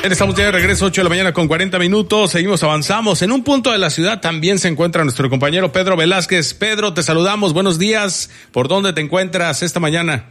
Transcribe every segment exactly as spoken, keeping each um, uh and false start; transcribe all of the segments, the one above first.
Estamos ya de regreso, ocho de la mañana con cuarenta minutos. Seguimos, avanzamos. En un punto de la ciudad también se encuentra nuestro compañero Pedro Velázquez. Pedro, te saludamos. Buenos días. ¿Por dónde te encuentras esta mañana?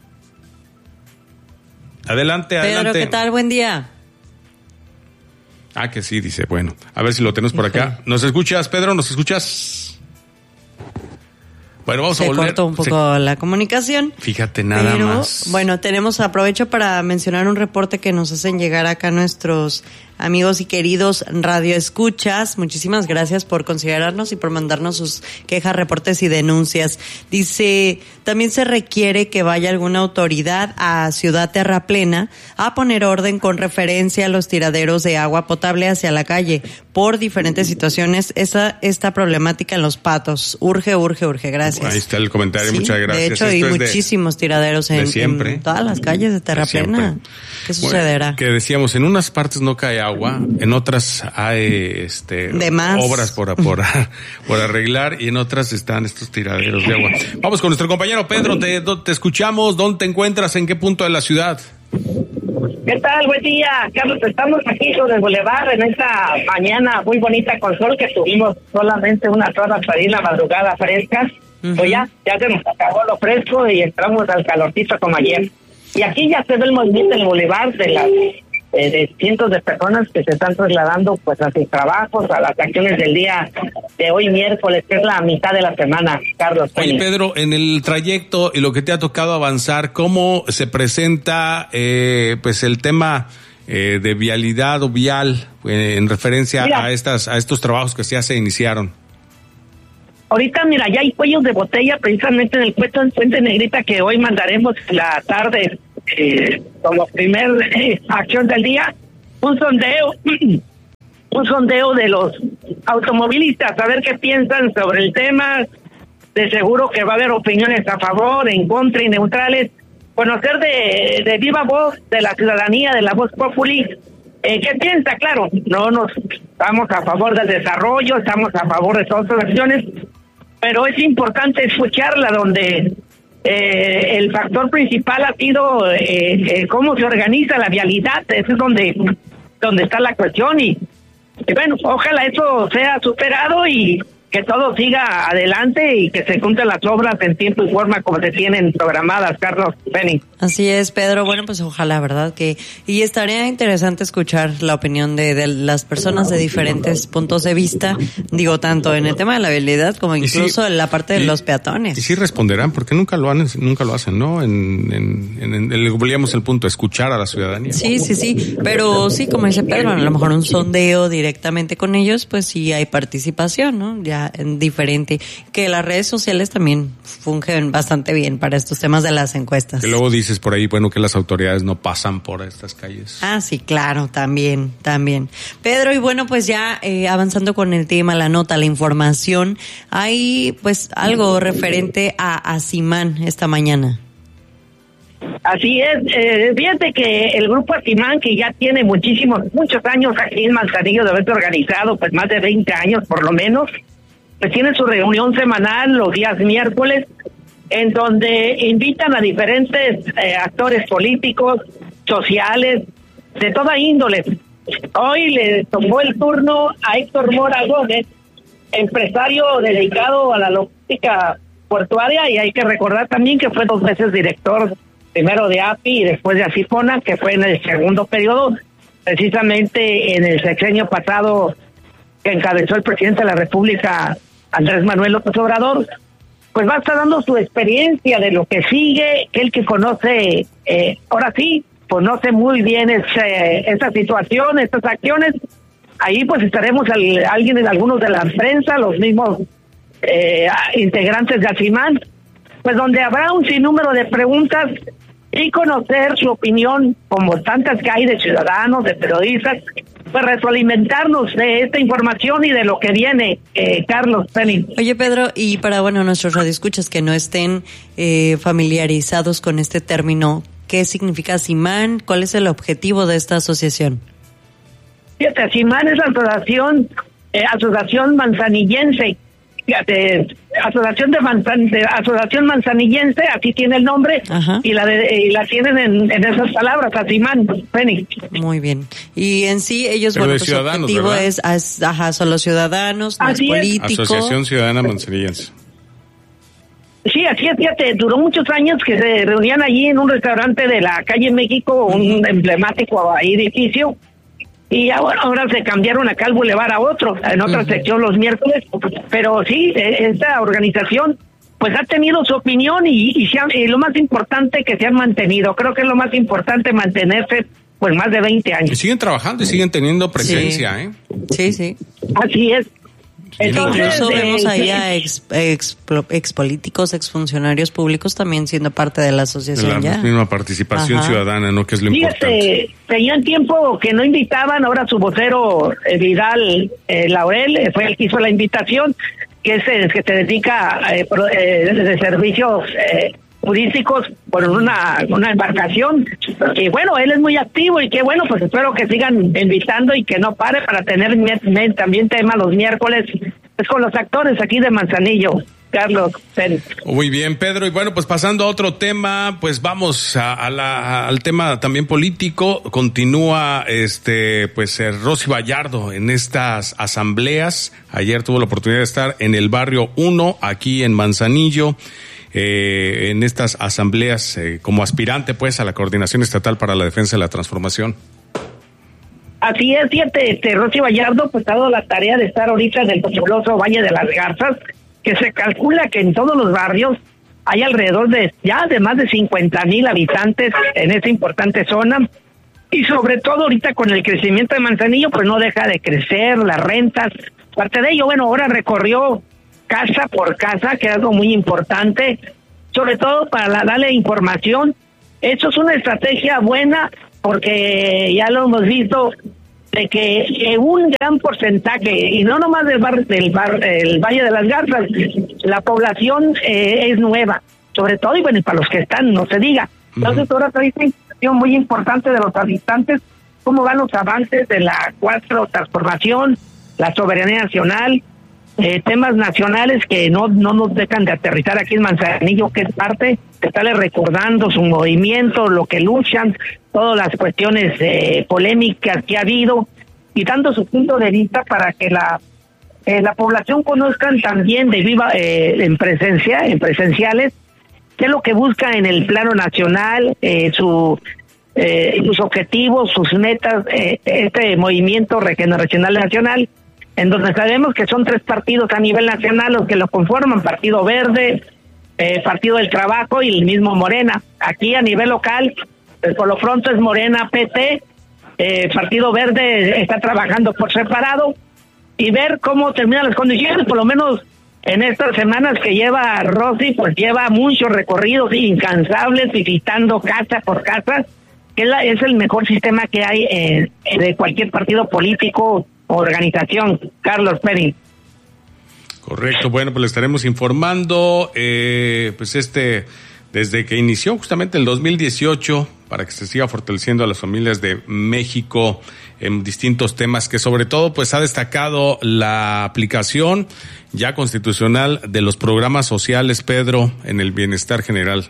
Adelante, adelante. Pedro, ¿qué tal? Buen día. Ah, que sí, dice. Bueno, a ver si lo tenemos por acá. ¿Nos escuchas, Pedro? ¿Nos escuchas? Bueno, vamos Se a volver. cortó un poco Se... la comunicación. Fíjate nada pero, más. Bueno, tenemos, aprovecho para mencionar un reporte que nos hacen llegar acá nuestros amigos y queridos radioescuchas. Muchísimas gracias por considerarnos y por mandarnos sus quejas, reportes y denuncias. Dice, también se requiere que vaya alguna autoridad a Ciudad Terraplena a poner orden con referencia a los tiraderos de agua potable hacia la calle por diferentes situaciones. Esa, esta problemática en Los Patos. Urge, urge, urge. Gracias. Ahí está el comentario. Sí, muchas gracias. De hecho, hay muchísimos de, tiraderos en, en todas las calles de Terraplena. ¿Qué sucederá? Bueno, que decíamos, en unas partes no cae agua, en otras hay este obras por, por, por arreglar y en otras están estos tiraderos de agua. Vamos con nuestro compañero Pedro, te, te escuchamos. ¿Dónde te encuentras? ¿En qué punto de la ciudad? ¿Qué tal? Buen día, Carlos. Estamos aquí sobre el bulevar en esta mañana muy bonita con sol que tuvimos solamente unas horas para ir la madrugada frescas. Uh-huh. Pues ya, ya se nos acabó lo fresco y entramos al calorcito como ayer. Y aquí ya se ve el movimiento en el bulevar de las eh, de cientos de personas que se están trasladando pues a sus trabajos, a las acciones del día de hoy miércoles, que es la mitad de la semana, Carlos. Oye, Pedro, en el trayecto y lo que te ha tocado avanzar, ¿cómo se presenta eh, pues el tema eh, de vialidad o vial eh, en referencia Mira, a estas a estos trabajos que ya se iniciaron? Ahorita, mira, ya hay cuellos de botella precisamente en el puente, puente Negrita que hoy mandaremos en la tarde eh, como primer eh, acción del día, un sondeo, un sondeo de los automovilistas, a ver qué piensan sobre el tema. De seguro que va a haber opiniones a favor, en contra y neutrales. Conocer de, de viva voz de la ciudadanía, de la voz populi, eh, ¿qué piensa? Claro, no nos estamos a favor del desarrollo, estamos a favor de todas las acciones, pero es importante escucharla, donde eh, el factor principal ha sido eh, eh, cómo se organiza la vialidad. Eso es donde, donde está la cuestión y, y bueno, ojalá eso sea superado y que todo siga adelante y que se cumplan las obras en tiempo y forma como se tienen programadas, Carlos, Benny. Así es, Pedro. Bueno, pues ojalá, ¿verdad? que Y estaría interesante escuchar la opinión de, de las personas de diferentes puntos de vista, digo, tanto en el tema de la vialidad como incluso sí, en la parte de y, los peatones. Y sí responderán, porque nunca lo han, nunca lo hacen, ¿no? En, en, en, en, en volvíamos el punto, escuchar a la ciudadanía. Sí, sí, sí, pero sí, como dice Pedro, a lo mejor un sondeo directamente con ellos, pues sí hay participación, ¿no? Ya diferente, que las redes sociales también fungen bastante bien para estos temas de las encuestas. Que luego dices por ahí, bueno, que las autoridades no pasan por estas calles. Ah, sí, claro, también, también. Pedro, y bueno, pues ya eh, avanzando con el tema, la nota, la información, hay pues algo referente a, a Simán esta mañana. Así es, eh, fíjate que el grupo Asimán, que ya tiene muchísimos, muchos años aquí en Manzanillo de haberse organizado, pues más de veinte años por lo menos, pues tiene su reunión semanal los días miércoles, en donde invitan a diferentes eh, actores políticos, sociales, de toda índole. Hoy le tomó el turno a Héctor Mora Gómez, empresario dedicado a la logística portuaria, y hay que recordar también que fue dos veces director, primero de A P I y después de Asifona, que fue en el segundo periodo, precisamente en el sexenio pasado que encabezó el presidente de la República, Andrés Manuel López Obrador. Pues va a estar dando su experiencia de lo que sigue, que el que conoce, eh, ahora sí, conoce muy bien ese, esa situación, estas acciones. Ahí pues estaremos al, alguien, algunos de la prensa, los mismos eh, integrantes de Asimán, pues donde habrá un sinnúmero de preguntas y conocer su opinión, como tantas que hay de ciudadanos, de periodistas, pues retroalimentarnos de esta información y de lo que viene, eh, Carlos, Penny. Oye, Pedro, y para, bueno, nuestros radioescuchas que no estén eh, familiarizados con este término, ¿qué significa Simán? ¿Cuál es el objetivo de esta asociación? Fíjate, Simán es la asociación, eh, asociación manzanillense, fíjate, Asociación de, Manzan, de Asociación Manzanillense, aquí tiene el nombre, Ajá. y la de, y la tienen en, en esas palabras, Asimán, Penny. Muy bien. Y en sí, ellos, Pero bueno, pues su objetivo ¿verdad? es, es, ajá, son los ciudadanos, no es político. Asociación Ciudadana Manzanillense. Sí, así es, fíjate, duró muchos años que se reunían allí en un restaurante de la calle México, un emblemático edificio, y ahora, ahora se cambiaron acá al bulevar a otro, en otra uh-huh. sección los miércoles, pero sí, esta organización pues ha tenido su opinión y, y, se han, y lo más importante que se han mantenido, creo que es lo más importante mantenerse pues más de veinte años. Y siguen trabajando y siguen teniendo presencia, sí. ¿eh? Sí, sí. Así es. Entonces, incluso eh, vemos ahí a ex, ex, ex políticos, ex funcionarios públicos también siendo parte de la asociación. De la ya. misma participación Ajá. ciudadana, ¿no? Que es lo Fíjate, importante. tenían tiempo que no invitaban, ahora su vocero eh, Vidal eh, Laurel eh, fue el que hizo la invitación, que es el que se dedica eh, pro, eh, de servicios eh, turísticos por una, una embarcación. Y bueno, él es muy activo y que bueno, pues espero que sigan invitando y que no pare para tener también tema los miércoles pues con los actores aquí de Manzanillo. Carlos Pérez. Muy bien, Pedro. Y bueno, pues pasando a otro tema, pues vamos a, a la, al tema también político. Continúa este, pues eh, Rosy Vallardo en estas asambleas. Ayer tuvo la oportunidad de estar en el barrio uno, aquí en Manzanillo. Eh, en estas asambleas eh, como aspirante pues a la Coordinación Estatal para la Defensa de la Transformación. Así es, fíjate, este, Rosy Vallardo pues ha dado la tarea de estar ahorita en el populoso Valle de las Garzas, que se calcula que en todos los barrios hay alrededor de ya de más de cincuenta mil habitantes en esa importante zona, y sobre todo ahorita con el crecimiento de Manzanillo pues no deja de crecer las rentas. Parte de ello, bueno, ahora recorrió casa por casa, que es algo muy importante, sobre todo para la, darle información. Eso es una estrategia buena, porque ya lo hemos visto, de que un gran porcentaje, y no nomás del bar, del bar, del Valle de las Garzas, la población eh, es nueva, sobre todo, y bueno, y para los que están, no se diga. Entonces, ahora trae esta información muy importante de los habitantes, cómo van los avances de la cuatro transformación, la soberanía nacional, Eh, temas nacionales que no no nos dejan de aterrizar aquí en Manzanillo, que es parte de estarles recordando su movimiento, lo que luchan, todas las cuestiones eh, polémicas que ha habido, y dando su punto de vista para que la eh, la población conozcan también de viva eh, en presencia, en presenciales, qué es lo que busca en el plano nacional, eh, su eh, sus objetivos, sus metas, eh, este movimiento regeneracional nacional, en donde sabemos que son tres partidos a nivel nacional los que lo conforman: Partido Verde, eh, Partido del Trabajo y el mismo Morena. Aquí a nivel local, pues por lo pronto es Morena, P T, eh, Partido Verde está trabajando por separado, y ver cómo terminan las condiciones. Por lo menos en estas semanas que lleva Rosy, pues lleva muchos recorridos incansables, visitando casa por casa, que es, la, es el mejor sistema que hay eh, de cualquier partido político, organización. Carlos Pérez. Correcto, bueno, pues le estaremos informando, eh, pues este, desde que inició justamente el dos mil dieciocho, para que se siga fortaleciendo a las familias de México en distintos temas, que sobre todo pues ha destacado la aplicación ya constitucional de los programas sociales, Pedro, en el bienestar general.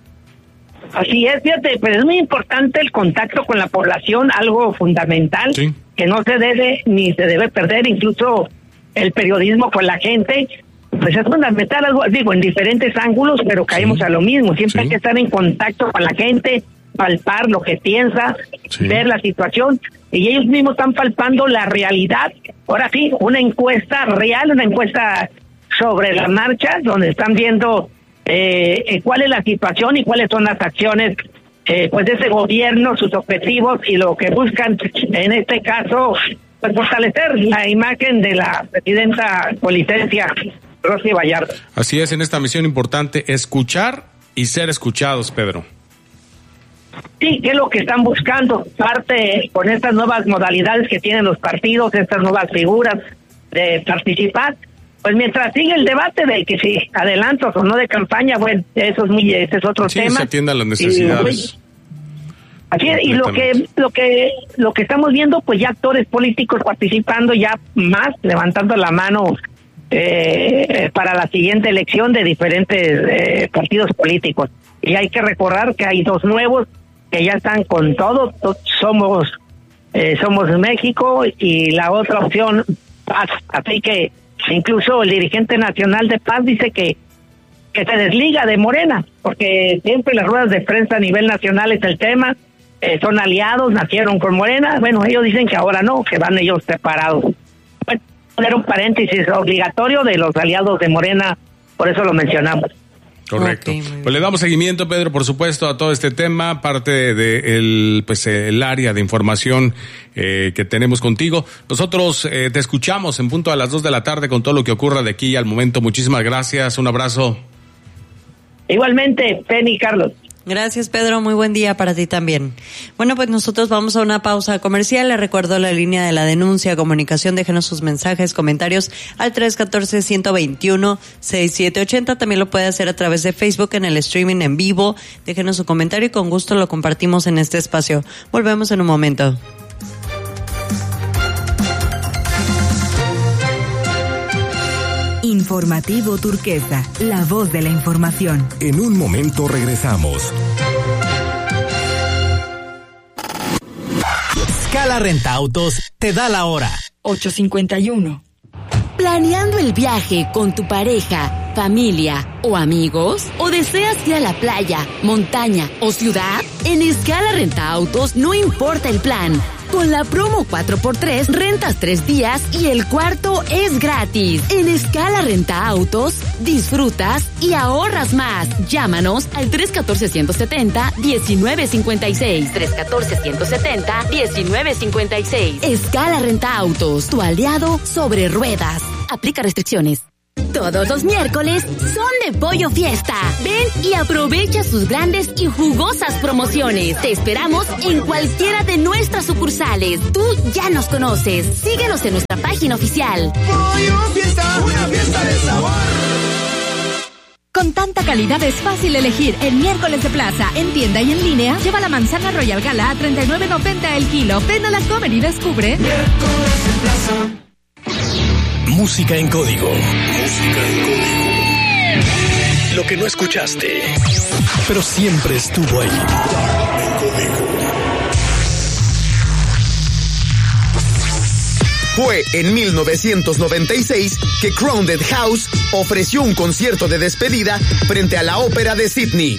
Así es, fíjate, pero es muy importante el contacto con la población, algo fundamental, sí, que no se debe ni se debe perder, incluso el periodismo con la gente, pues es fundamental, algo, digo, en diferentes ángulos, pero caemos sí, a lo mismo, siempre sí, hay que estar en contacto con la gente, palpar lo que piensa, sí, ver la situación, y ellos mismos están palpando la realidad. Ahora sí, una encuesta real, una encuesta sobre la marcha, donde están viendo Eh, eh, cuál es la situación y cuáles son las acciones eh, pues de ese gobierno, sus objetivos y lo que buscan en este caso, pues fortalecer la imagen de la presidenta con licencia Rosy Vallardo. Así es, en esta misión importante, escuchar y ser escuchados, Pedro. Sí, ¿qué es lo que están buscando? Parte con estas nuevas modalidades que tienen los partidos, estas nuevas figuras de participar. Pues mientras sigue el debate de que si adelantos o no de campaña, bueno, eso es muy, ese es otro sí, tema. Se atiendan las necesidades. Y, así es, y lo que, lo que, lo que estamos viendo, pues ya actores políticos participando ya más, levantando la mano eh, para la siguiente elección de diferentes eh, partidos políticos. Y hay que recordar que hay dos nuevos que ya están con todo. Somos eh, somos México y la otra opción, Paz. Así que incluso el dirigente nacional de Paz dice que que se desliga de Morena, porque siempre las ruedas de prensa a nivel nacional es el tema, eh, son aliados, nacieron con Morena, bueno, ellos dicen que ahora no, que van ellos separados. Bueno, poner un paréntesis obligatorio de los aliados de Morena, por eso lo mencionamos. Correcto. Okay, pues le damos seguimiento, Pedro, por supuesto, a todo este tema, parte de el, pues, el área de información eh, que tenemos contigo. Nosotros eh, te escuchamos en punto a las dos de la tarde con todo lo que ocurra de aquí al momento. Muchísimas gracias, un abrazo. Igualmente, Penny, Carlos. Gracias, Pedro. Muy buen día para ti también. Bueno, pues nosotros vamos a una pausa comercial. Le recuerdo la línea de la denuncia, comunicación. Déjenos sus mensajes, comentarios al tres uno cuatro, uno dos uno, seis siete ocho cero. También lo puede hacer a través de Facebook en el streaming en vivo. Déjenos su comentario y con gusto lo compartimos en este espacio. Volvemos en un momento. Informativo Turquesa, la voz de la información. En un momento regresamos. Scala Renta Autos te da la hora. ocho cincuenta y uno. ¿Planeando el viaje con tu pareja, familia o amigos? ¿O deseas ir a la playa, montaña o ciudad? En Scala Renta Autos no importa el plan. Con la promo cuatro por tres, rentas tres días y el cuarto es gratis. En Scala Renta Autos, disfrutas y ahorras más. Llámanos al tres uno cuatro, uno siete cero, uno nueve cinco seis. tres uno cuatro, uno siete cero, uno nueve cinco seis. Scala Renta Autos, tu aliado sobre ruedas. Aplica restricciones. Todos los miércoles son de Pollo Fiesta. Ven y aprovecha sus grandes y jugosas promociones. Te esperamos en cualquiera de nuestras sucursales. Tú ya nos conoces. Síguenos en nuestra página oficial. Pollo Fiesta, una fiesta de sabor. Con tanta calidad es fácil elegir. En Miércoles de Plaza, en tienda y en línea, lleva la manzana Royal Gala a treinta y nueve noventa el kilo. Ven a la Comer y descubre. Miércoles de Plaza. Música en código. Música en código. Lo que no escuchaste, pero siempre estuvo ahí. En código. Fue en mil novecientos noventa y seis que Crowded House ofreció un concierto de despedida frente a la Ópera de Sydney.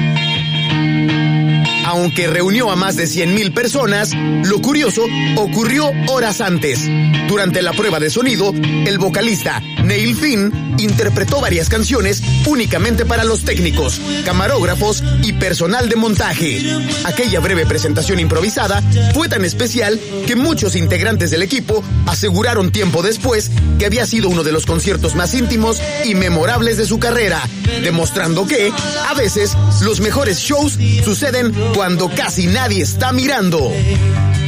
Aunque reunió a más de cien mil personas, lo curioso ocurrió horas antes. Durante la prueba de sonido, el vocalista Neil Finn interpretó varias canciones únicamente para los técnicos, camarógrafos y personal de montaje. Aquella breve presentación improvisada fue tan especial que muchos integrantes del equipo aseguraron tiempo después que había sido uno de los conciertos más íntimos y memorables de su carrera, demostrando que, a veces, los mejores shows suceden cuando casi nadie está mirando.